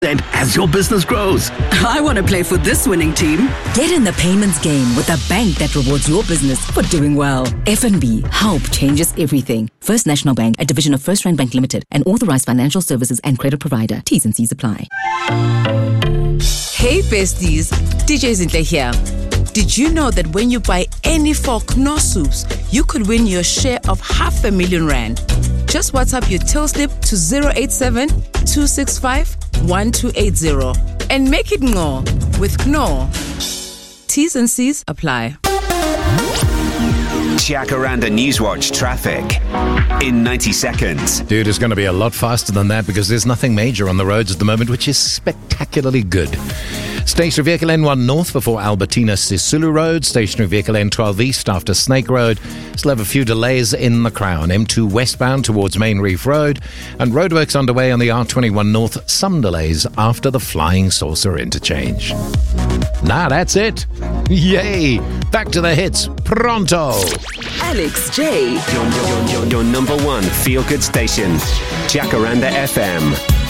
And as your business grows. I want to play for this winning team. Get in the payments game with a bank that rewards your business for doing well. FNB, help changes everything. First National Bank, a division of First Rand Bank Limited, an authorized financial services and credit provider. T's and C's apply. Hey besties, DJ Zinhle here. Did you know that when you buy any 4 Knorr soups, you could win your share of R500,000? Just WhatsApp your till slip to 087-265-1280 and make it Knorr with Knorr. T's and C's apply. Jacaranda Newswatch traffic in 90 seconds. Dude, it's going to be a lot faster than that because there's nothing major on the roads at the moment, which is spectacularly good. Stationary vehicle N1 North before Albertina Sisulu Road. Stationary vehicle N12 East after Snake Road. Still have a few delays in the Crown. M2 westbound towards Main Reef Road. And roadworks underway on the R21 North. Some delays after the Flying Saucer interchange. Nah, that's it. Yay! Back to the hits. Pronto! Alex J. Your number one feel-good station. Jacaranda FM.